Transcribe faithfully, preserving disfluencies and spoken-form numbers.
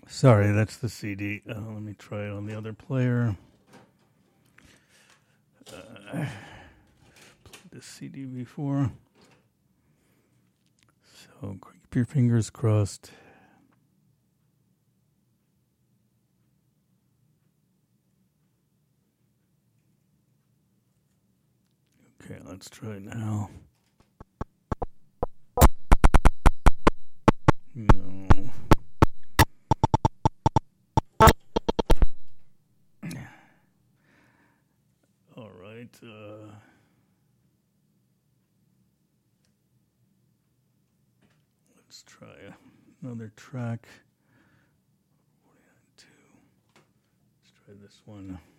Sorry, that's the C D. Uh, let me try it on the other player. Uh, played this C D before. So keep your fingers crossed. Okay, let's try it now. No. All right. Uh, let's try another track. Let's try this one.